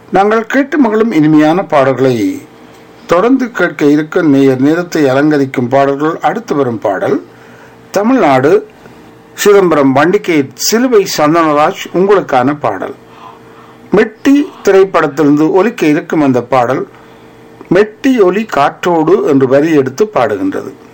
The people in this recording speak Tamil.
நாங்கள் கேட்டு மகளும் இனிமையான பாடல்களை தொடர்ந்து கேட்க இருக்க நேரத்தை அலங்கரிக்கும் பாடல்கள். அடுத்து வரும் பாடல் தமிழ்நாடு சிதம்பரம் வண்டிகை சிலுவை சந்தனராஜ் உங்களுக்கான பாடல். மெட்டி திரைப்படத்திலிருந்து ஒலிக்க இருக்கும் அந்த பாடல் மெட்டி ஒலி காற்றோடு என்று வரி எடுத்து பாடுகின்றது.